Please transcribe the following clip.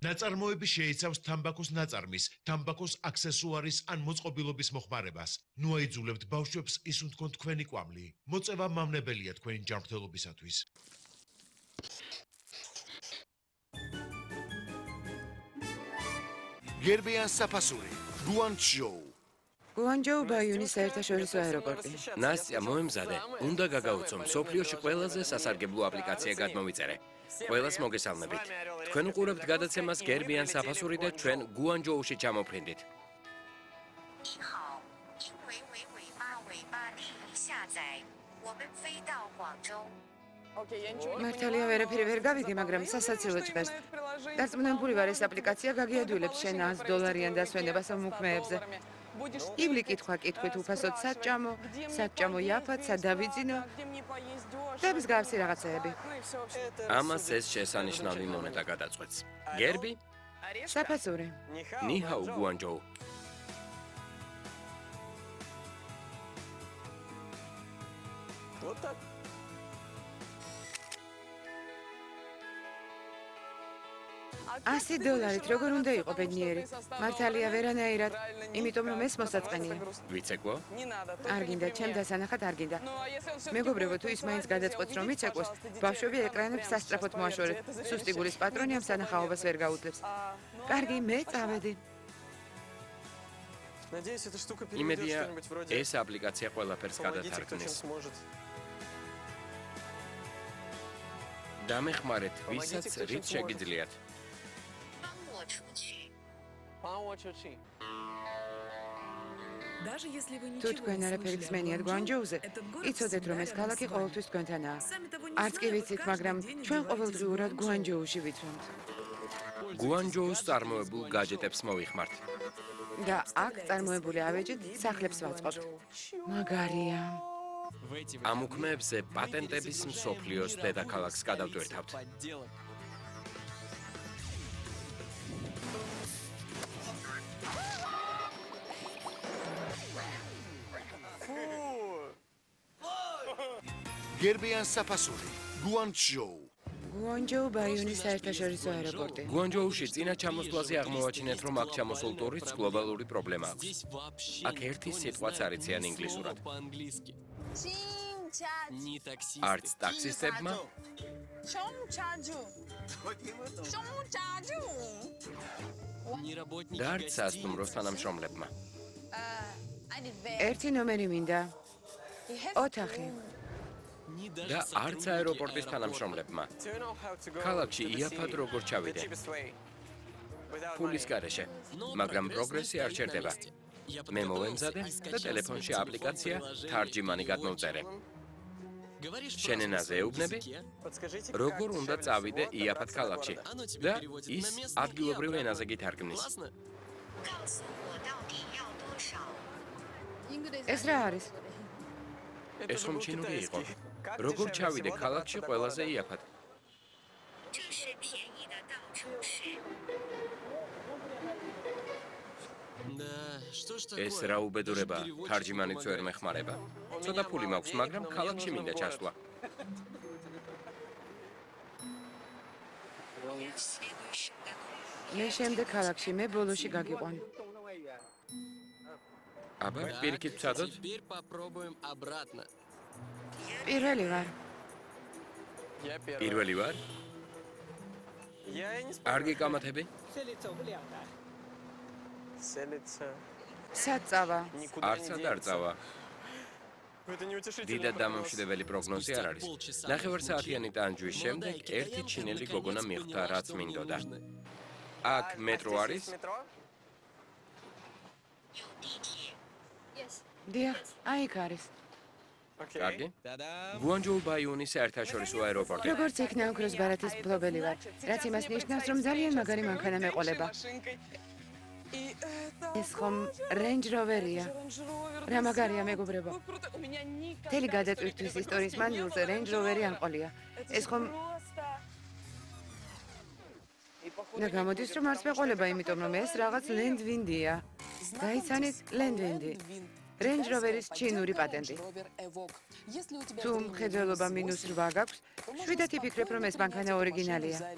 ნაწარმოები შეიცავს თამბაქოს ნაწარმის, თამბაქოს აქსესუარის ან მოწყობილობის მოხმარებას. ნუ აიძულებთ ბავშვებს ისუნ თქვენ თქვენი კვამლი. მოწევა მავნებელია თქვენი ჯანმრთელობისათვის. გერბიან საფასური, გუანჩჟოუ. გუანჯოუ ბაიუნის საერთაშორისო აეროპორტი. ნასტია, მოემზადე. უნდა გაგაუცო, მსოფლიოში ყველაზე სასარგებლო აპლიკაცია გადმოვიწერე. ყველას მოგესალმებით. თქვენ უყურებთ გადაცემას გერბიან საფასური და ჩვენ გუანჯოუში ჩამოფრინდით. მართალია ვერაფერი ვერ გავიგე, მაგრამ სასაცილო ჭრეს. დარწმუნებული ვარ, ეს აპლიკაცია გაგიადვილებს შენ $100-იან დასვენებას მოქმეებზე. იბლი კითხვა კითხვით უფასოდ სათჭამო იაფად, სადავიძინო და მსგავსი რაღაცეები. ამას ეს შესანიშნავი მონეტა გადაწყვეტს. გერბი? საფასური. ნიჰაუ გუანჯოუ. $100 როგორ უნდა იყო ბედნიერი? მართალია ვერანაირად, იმიტომ რომ ეს მოსაწყენია. ვიცეკვო? არ გინდა, ჩემ დასანახად არ გინდა. მეგობრებო, თუ ის მაინც გადაწყვეტს რომ იცეკვოს, ბავშვები ეკრანებს სასწრაფოდ მოაშორეთ. სუსტი გულის პატრონი ამ სანახაობას ვერ გაუძლებს. კარგი, მე წავედი. იმედია, ეს აპლიკაცია ყველაფერს გადათარგმნის. დამეხმარეთ, ვისაც რით შეგიძლიათ. თუ თქვენ არაფერი გსმენიათ გუანჯოუზე, იცოდეთ რომ ეს ქალაქი ყოველთვის თქვენთანაა. არც კი ვიცით, მაგრამ ჩვენ ყოველდღიურად გუანჯოუში ვიცვამთ. გუანჯოუს წარმოებულ გაჯეტებს მოვიხმართ. და აქ წარმოებული ავეჯით სახლებს ვაწყობთ. მაგარია. ამ უქმეებზე პატენტების მსოფლიოს დედაქალაქს გადავტვირთავთ. გერბიან საფასური, გუანჩჟოუ. გუანჯოუ ბაიუნის საერთაშორისო აეროპორტი. გუანჯოუში წინა ჩამოსვლაზე აღმოვაჩინეთ, რომ აქ ჩამოსულ ტურისტს გლობალური პრობლემა აქვს. აქ ერთი სიტყვაც არ იციან ინგლისურად. არც ტაქსისტებმა, და არც სასტუმროს თანამშრომლებმა. ერთი ნომერი მინდა. ოთახი. და არც აეროპორტის თანამშრომლებმა. ქალაქში იაფად როგორ ჩავიდე. ფულის გარეშე, მაგრამ პროგრესი არ ჩერდება. მე მოვემზადე და ტელეფონში აპლიკაცია თარჯიმანი გადმოვწერე. შენ ენაზე ეუბნები? როგორ უნდა წავიდე იაფად ქალაქში და ის ადგილობრივ ენაზე გითარგმნის. ეს რა არის? ეს ხომ ჩინური იყო. როგორ ჩავიდე ქალაქში ყველაზე იაფად? ეს რა უბედურება, თარჯიმანიც ვერ მეხმარება. ცოტა ფული მაქვს, მაგრამ ქალაქში მინდა ჩასვლა. მე შემდეგ ქალაქში, მე ბოლოში გაგიყვან. აბა, პირიქით ვცადოთ? პირველი ვარ. პირველი ვარ? არ გიკამათები? სად წავა? არცად არ წავა. დიდად დამამშვიდებელი პროგნოზი არ არის. ნახევარსაათიანი ტანჯვის შემდეგ ერთი ჩინელი გოგონა მიხვდა, რაც მინდოდა. აქ მეტრო არის? დიახ, აი იქ არის. კარგი. გუანჯოუ ბაიუნის საერთაშორისო აეროპორტი. როგორც იქნა ოქროს ბარათის მფლობელი ვარ, რაც იმას ნიშნავს, რომ ძალიან მაგარი მანქანა მეყოლება. ეს ხომ Range Rover-ია. რა მაგარია მეგობრებო. მთელი გადაწვირთვის ისტორიის მანძილზე Range Rover-ი ამყოლია. ეს ხომ და გამოდის რომ არც მეყოლება, იმიტომ რომ ეს რაღაც Land Wind-ია. დაიცანით Land Wind-ი. Range Rover-ის ჩინური პატენტი. თუ მხედველობა -8 გაქვს, შვიდად იფიქრებ, რომ ეს მანქანა ორიგინალია.